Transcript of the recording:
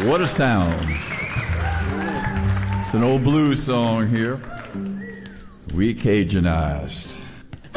What a sound. It's an old blues song here. Recajunized.